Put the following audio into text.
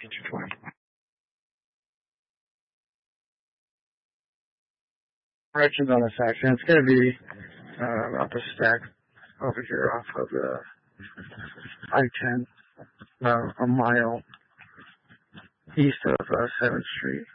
220. Directions on this accident. It's going to be up a stack over here off of the I-10, a mile east of 7th Street.